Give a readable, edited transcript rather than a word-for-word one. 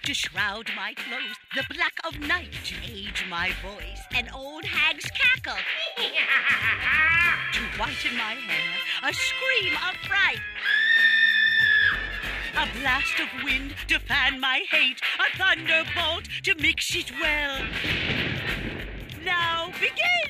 to shroud my clothes, the black of night to age my voice, an old hag's cackle to whiten my hair, a scream of fright, a blast of wind to fan my hate, a thunderbolt to mix it well. Now begin!